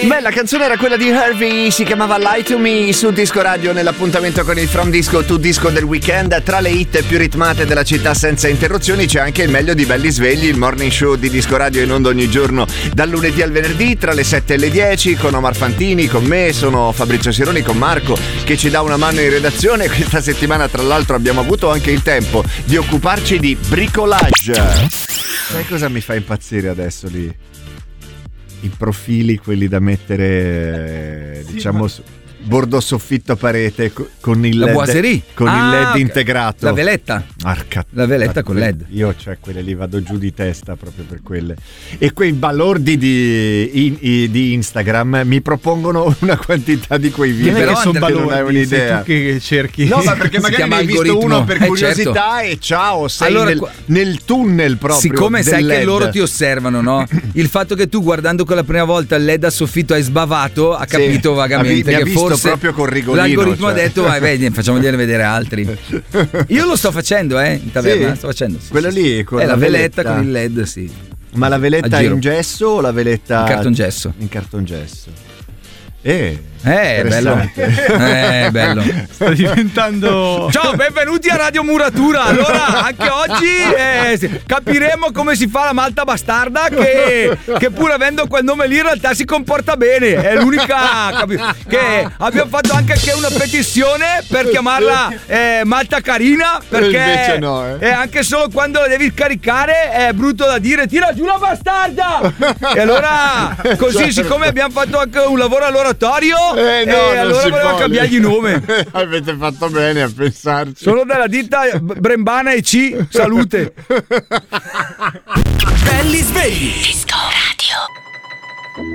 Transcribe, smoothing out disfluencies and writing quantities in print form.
Beh, la canzone era quella di Harvey, si chiamava Lie to Me su Disco Radio nell'appuntamento con il From Disco to Disco del weekend. Tra le hit più ritmate della città senza interruzioni c'è anche il meglio di Belli Svegli, il morning show di Disco Radio in onda ogni giorno dal lunedì al venerdì tra le 7 e le 10 con Omar Fantini, con me, sono Fabrizio Sironi, con Marco che ci dà una mano in redazione. Questa settimana tra l'altro abbiamo avuto anche il tempo di occuparci di bricolage. Sai cosa mi fa impazzire adesso lì? I profili, quelli da mettere, sì, diciamo, bordo soffitto parete con il LED, boiserie. Con il LED integrato. La veletta. La veletta con LED. Io, cioè, quelle lì vado giù di testa proprio per quelle. E quei balordi di Instagram mi propongono una quantità di quei video che sono balordi, non hai un'idea. Tu che cerchi. No, ma perché magari ne hai visto uno per curiosità, certo. E ciao, sei allora, nel tunnel proprio. Siccome sai LED. Che loro ti osservano, no? Il fatto che tu guardando quella prima volta il LED a soffitto hai sbavato, ha capito vagamente che forse proprio con rigolino, l'algoritmo ha detto vai, vedi, facciamo vedere altri. Io lo sto facendo in taverna, sì? Sto facendo quello lì con la veletta con il LED, sì. Ma la veletta in gesso o la veletta in cartongesso? In cartongesso. Bello. Bello. Sta diventando. Ciao, benvenuti a Radio Muratura. Allora, anche oggi capiremo come si fa la malta bastarda che pur avendo quel nome lì in realtà si comporta bene. È l'unica che abbiamo fatto anche una petizione per chiamarla malta carina, perché no, anche solo quando la devi caricare è brutto da dire tira giù la bastarda. E allora così, siccome abbiamo fatto anche un lavoro all'oratorio, allora volevo cambiargli nome. Avete fatto bene a pensarci. Sono della ditta Brembana e C. Salute. Belli svegli. Disco Radio.